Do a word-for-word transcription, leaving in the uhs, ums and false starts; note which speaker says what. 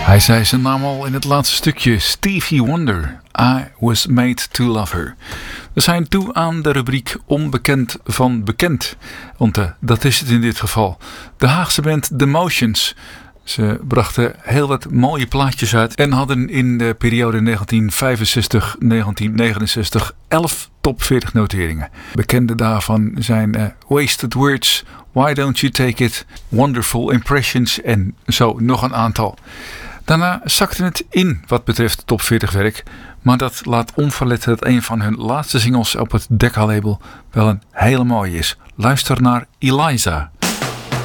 Speaker 1: Hij zei zijn naam al in het laatste stukje. Stevie Wonder. I was made to love her. We zijn toe aan de rubriek onbekend van bekend. Want uh, dat is het in dit geval. De Haagse band The Motions. Ze brachten heel wat mooie plaatjes uit. En hadden in de periode negentien vijfenzestig tot negentien negenenzestig elf top veertig noteringen. Bekende daarvan zijn uh, Wasted Words, Why Don't You Take It, Wonderful Impressions en zo nog een aantal. Daarna zakte het in wat betreft top veertig werk. Maar dat laat onverlet dat een van hun laatste singles op het Decca label wel een hele mooie is. Luister naar Eliza.